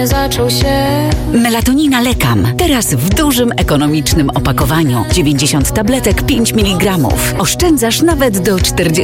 Zaczął się. Melatonina Lekam. Teraz w dużym, ekonomicznym opakowaniu. 90 tabletek 5 mg. Oszczędzasz nawet do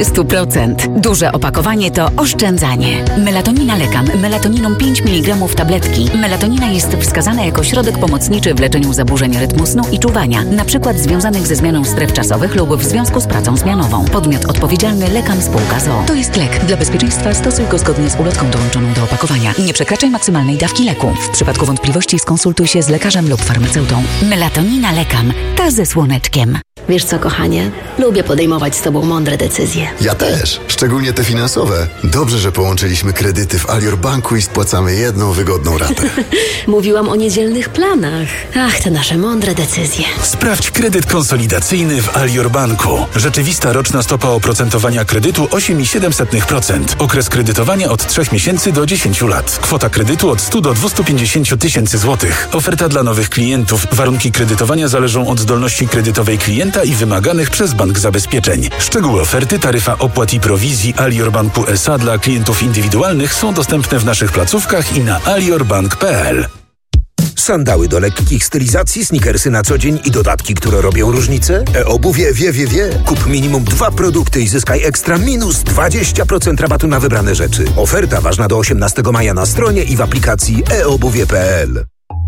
40%. Duże opakowanie to oszczędzanie. Melatonina Lekam. Melatoniną 5 mg tabletki. Melatonina jest wskazana jako środek pomocniczy w leczeniu zaburzeń rytmu snu i czuwania, np. związanych ze zmianą stref czasowych lub w związku z pracą zmianową. Podmiot odpowiedzialny Lekam Spółka z o.o. To jest lek. Dla bezpieczeństwa stosuj go zgodnie z ulotką dołączoną do opakowania. Nie przekraczaj maksymalnej dawki leku. W przypadku wątpliwości skonsultuj się z lekarzem lub farmaceutą. Melatonina Lekam. Ta ze słoneczkiem. Wiesz co, kochanie? Lubię podejmować z tobą mądre decyzje. Ja też. Szczególnie te finansowe. Dobrze, że połączyliśmy kredyty w Alior Banku i spłacamy jedną wygodną ratę. Mówiłam o niedzielnych planach. Ach, te nasze mądre decyzje. Sprawdź kredyt konsolidacyjny w Alior Banku. Rzeczywista roczna stopa oprocentowania kredytu 8,7%. Okres kredytowania od 3 miesięcy do 10 lat. Kwota kredytu od 100 do 250 tysięcy złotych. Oferta dla nowych klientów. Warunki kredytowania zależą od zdolności kredytowej klienta i wymaganych przez bank zabezpieczeń. Szczegóły oferty, taryfa opłat i prowizji Alior Banku S.A. dla klientów indywidualnych są dostępne w naszych placówkach i na aliorbank.pl. Sandały do lekkich stylizacji, sneakersy na co dzień i dodatki, które robią różnicę? E-obuwie wie. Kup minimum 2 produkty i zyskaj ekstra minus 20% rabatu na wybrane rzeczy. Oferta ważna do 18 maja na stronie i w aplikacji eobuwie.pl.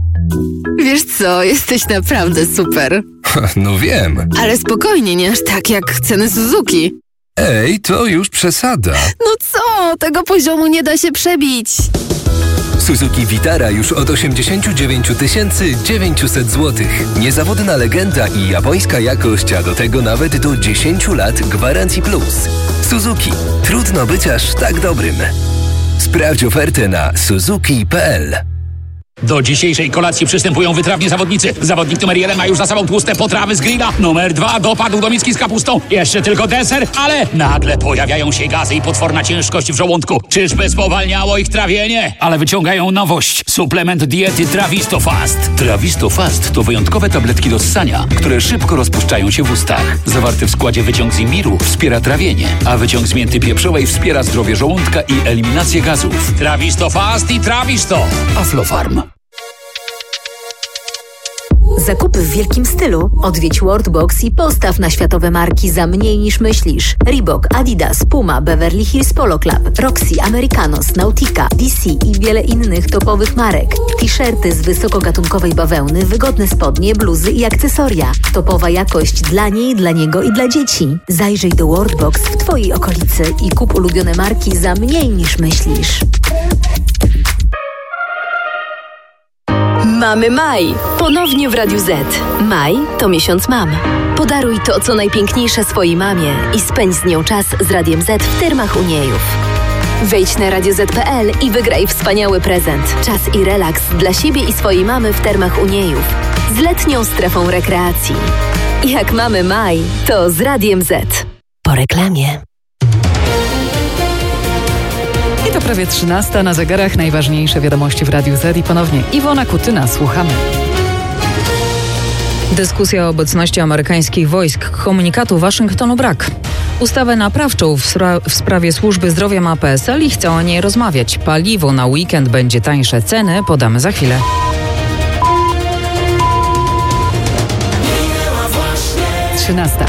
Wiesz co, jesteś naprawdę super. No wiem. Ale spokojnie, nie aż tak jak ceny Suzuki. Ej, to już przesada. No co, tego poziomu nie da się przebić. Suzuki Vitara już od 89 900 zł. Niezawodna legenda i japońska jakość, a do tego nawet do 10 lat gwarancji plus. Suzuki. Trudno być aż tak dobrym. Sprawdź ofertę na suzuki.pl. Do dzisiejszej kolacji przystępują wytrawni zawodnicy. Zawodnik numer 1 ma już za sobą tłuste potrawy z grilla. Numer 2 dopadł do miski z kapustą. Jeszcze tylko deser, ale nagle pojawiają się gazy i potworna ciężkość w żołądku. Czyżby spowalniało ich trawienie? Ale wyciągają nowość. Suplement diety Trawisto Fast. Trawisto Fast to wyjątkowe tabletki do ssania, które szybko rozpuszczają się w ustach. Zawarty w składzie wyciąg z imbiru wspiera trawienie, a wyciąg z mięty pieprzowej wspiera zdrowie żołądka i eliminację gazów. Trawisto Fast i Trawisto. Aflofarm. Zakupy w wielkim stylu. Odwiedź Worldbox i postaw na światowe marki za mniej niż myślisz. Reebok, Adidas, Puma, Beverly Hills Polo Club, Roxy, Americanos, Nautica, DC i wiele innych topowych marek. T-shirty z wysokogatunkowej bawełny, wygodne spodnie, bluzy i akcesoria. Topowa jakość dla niej, dla niego i dla dzieci. Zajrzyj do Worldbox w twojej okolicy i kup ulubione marki za mniej niż myślisz. Mamy maj. Ponownie w Radiu Z. Maj to miesiąc mam. Podaruj to, co najpiękniejsze swojej mamie i spędź z nią czas z Radiem Z w termach Uniejów. Wejdź na radioz.pl i wygraj wspaniały prezent. Czas i relaks dla siebie i swojej mamy w termach Uniejów. Z letnią strefą rekreacji. Jak mamy maj, to z Radiem Z. Po reklamie. I to prawie 13 na zegarach. Najważniejsze wiadomości w Radiu Z i ponownie Iwona Kutyna. Słuchamy. Dyskusja o obecności amerykańskich wojsk. Komunikatu Waszyngtonu brak. Ustawę naprawczą w sprawie służby zdrowia ma PSL i chcą o niej rozmawiać. Paliwo na weekend będzie tańsze. Ceny podamy za chwilę. Trzynasta.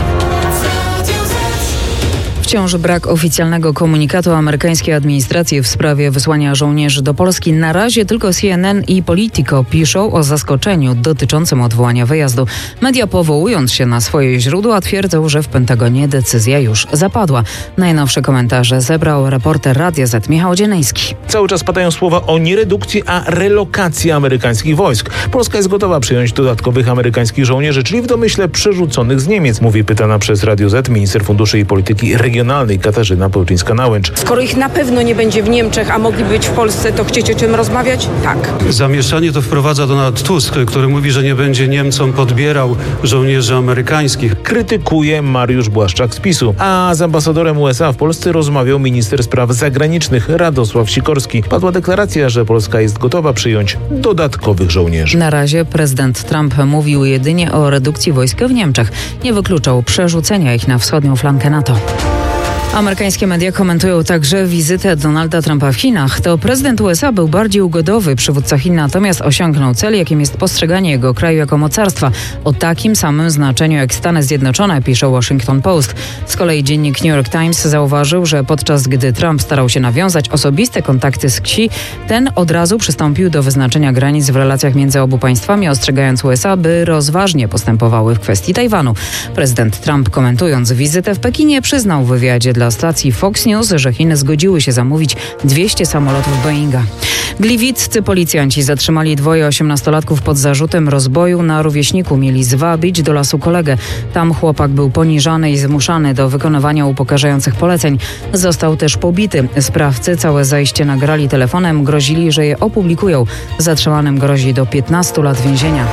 Wciąż brak oficjalnego komunikatu amerykańskiej administracji w sprawie wysłania żołnierzy do Polski. Na razie tylko CNN i Politico piszą o zaskoczeniu dotyczącym odwołania wyjazdu. Media, powołując się na swoje źródła, twierdzą, że w Pentagonie decyzja już zapadła. Najnowsze komentarze zebrał reporter Radia Z Michał Dzienejski. Cały czas padają słowa o nie redukcji, a relokacji amerykańskich wojsk. Polska jest gotowa przyjąć dodatkowych amerykańskich żołnierzy, czyli w domyśle przerzuconych z Niemiec, mówi pytana przez Radio Z minister funduszy i polityki regionalnej Katarzyna Pełczyńska-Nałęcz. Skoro ich na pewno nie będzie w Niemczech, a mogli być w Polsce, to chcecie o czym rozmawiać? Tak. Zamieszanie to wprowadza Donald Tusk, który mówi, że nie będzie Niemcom podbierał żołnierzy amerykańskich. Krytykuje Mariusz Błaszczak z PiS-u. A z ambasadorem USA w Polsce rozmawiał minister spraw zagranicznych Radosław Sikorski. Padła deklaracja, że Polska jest gotowa przyjąć dodatkowych żołnierzy. Na razie prezydent Trump mówił jedynie o redukcji wojsk w Niemczech. Nie wykluczał przerzucenia ich na wschodnią flankę NATO. Amerykańskie media komentują także wizytę Donalda Trumpa w Chinach. To prezydent USA był bardziej ugodowy. Przywódca Chin natomiast osiągnął cel, jakim jest postrzeganie jego kraju jako mocarstwa o takim samym znaczeniu jak Stany Zjednoczone, pisze Washington Post. Z kolei dziennik New York Times zauważył, że podczas gdy Trump starał się nawiązać osobiste kontakty z Xi, ten od razu przystąpił do wyznaczenia granic w relacjach między obu państwami, ostrzegając USA, by rozważnie postępowały w kwestii Tajwanu. Prezydent Trump, komentując wizytę w Pekinie, przyznał w wywiadzie dla stacji Fox News, że Chiny zgodziły się zamówić 200 samolotów Boeinga. Gliwiccy policjanci zatrzymali 2 18-latków pod zarzutem rozboju na rówieśniku. Mieli zwabić do lasu kolegę. Tam chłopak był poniżany i zmuszany do wykonywania upokarzających poleceń. Został też pobity. Sprawcy całe zajście nagrali telefonem, grozili, że je opublikują. Zatrzymanym grozi do 15 lat więzienia.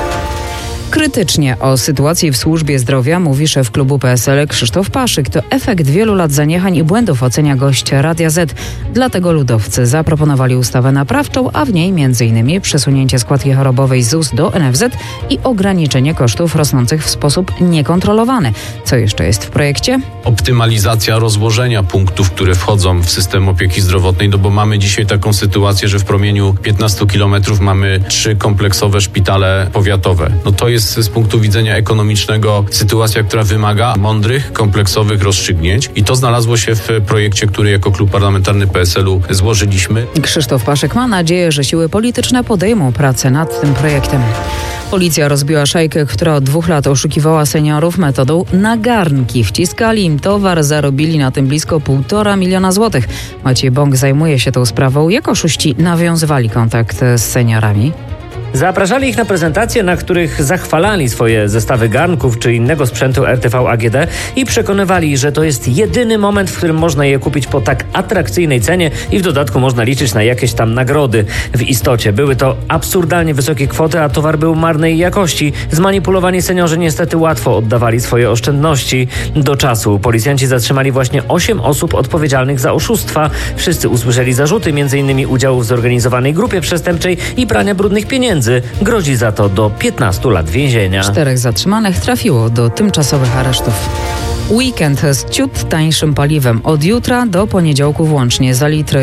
Krytycznie o sytuacji w służbie zdrowia mówi szef klubu PSL Krzysztof Paszyk. To efekt wielu lat zaniechań i błędów, ocenia gość Radia Z. Dlatego ludowcy zaproponowali ustawę naprawczą, a w niej m.in. przesunięcie składki chorobowej ZUS do NFZ i ograniczenie kosztów rosnących w sposób niekontrolowany. Co jeszcze jest w projekcie? Optymalizacja rozłożenia punktów, które wchodzą w system opieki zdrowotnej, no bo mamy dzisiaj taką sytuację, że w promieniu 15 kilometrów mamy 3 kompleksowe szpitale powiatowe. No to jest z punktu widzenia ekonomicznego sytuacja, która wymaga mądrych, kompleksowych rozstrzygnięć i to znalazło się w projekcie, który jako klub parlamentarny PSL-u złożyliśmy. Krzysztof Paszyk ma nadzieję, że siły polityczne podejmą pracę nad tym projektem. Policja rozbiła szajkę, która od 2 lat oszukiwała seniorów metodą nagarnki. Wciskali im towar, zarobili na tym blisko 1,5 miliona złotych. Maciej Bąk zajmuje się tą sprawą. Jak oszuści nawiązywali kontakt z seniorami? Zapraszali ich na prezentacje, na których zachwalali swoje zestawy garnków czy innego sprzętu RTV AGD i przekonywali, że to jest jedyny moment, w którym można je kupić po tak atrakcyjnej cenie i w dodatku można liczyć na jakieś tam nagrody. W istocie były to absurdalnie wysokie kwoty, a towar był marnej jakości. Zmanipulowani seniorzy niestety łatwo oddawali swoje oszczędności. Do czasu policjanci zatrzymali właśnie 8 osób odpowiedzialnych za oszustwa. Wszyscy usłyszeli zarzuty, m.in. udziału w zorganizowanej grupie przestępczej i prania brudnych pieniędzy. Grozi za to do 15 lat więzienia. 4 zatrzymanych trafiło do tymczasowych aresztów. Weekend z ciut tańszym paliwem. Od jutra do poniedziałku włącznie. Za litr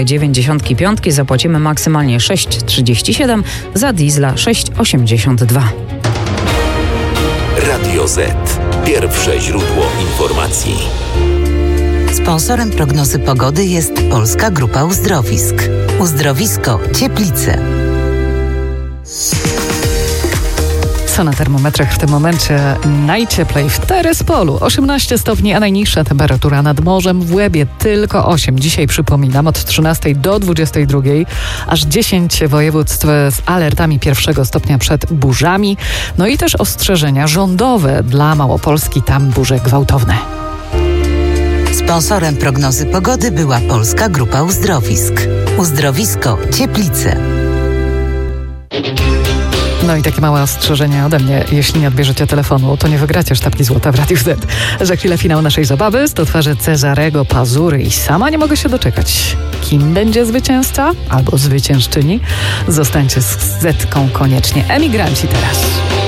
95 zapłacimy maksymalnie 6,37, za diesla 6,82. Radio Z. Pierwsze źródło informacji. Sponsorem prognozy pogody jest Polska Grupa Uzdrowisk. Uzdrowisko Cieplice. Co na termometrach w tym momencie? Najcieplej w Terespolu 18 stopni, a najniższa temperatura nad morzem w Łebie tylko 8. Dzisiaj przypominam od 13 do 22, aż 10 województw z alertami 1 stopnia przed burzami. No i też ostrzeżenia rządowe dla Małopolski, tam burze gwałtowne. Sponsorem prognozy pogody była Polska Grupa Uzdrowisk. Uzdrowisko Cieplice. No i takie małe ostrzeżenie ode mnie. Jeśli nie odbierzecie telefonu, to nie wygracie sztabki złota w Radiu Z. Za chwilę finał naszej zabawy. To twarzy Cezarego Pazury i sama nie mogę się doczekać. Kim będzie zwycięzca albo zwyciężczyni? Zostańcie z Zetką koniecznie. Emigranci teraz.